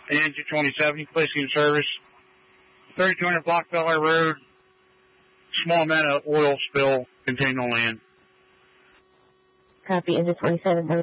and 227, placing in service. 3200 Block Bel Air Road. Small amount of oil spill contained on land. Copy, engine 27.